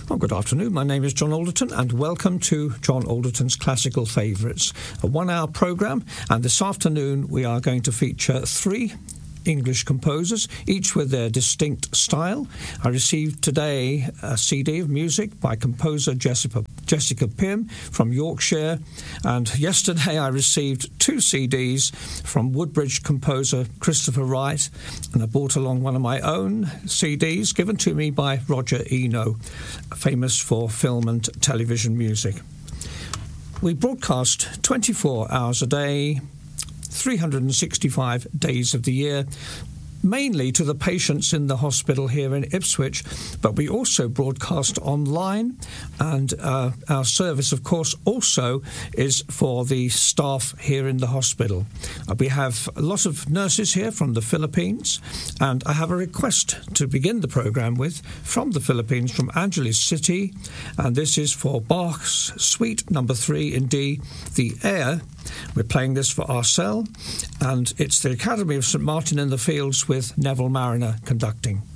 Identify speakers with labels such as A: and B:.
A: Well, good afternoon. My name is John Alderton, and welcome to John Alderton's Classical Favourites, a one-hour programme. And this afternoon we are going to feature three English composers, each with their distinct style. I received today a CD of music by composer Jessica Pym from Yorkshire, and yesterday I received two CDs from Woodbridge composer Christopher Wright, and I brought along one of my own CDs given to me by Roger Eno, famous for film and television music. We broadcast 24 hours a day, 365 days of the year, mainly to the patients in the hospital here in Ipswich, but we also broadcast online, and our service, of course, also is for the staff here in the hospital. We have a lot of nurses here from the Philippines, and I have a request to begin the programme with from the Philippines, from Angeles City, and this is for Bach's Suite No. 3 in D, the Air. We're playing this for Arcel, and it's the Academy of St Martin in the Fields with Neville Mariner conducting.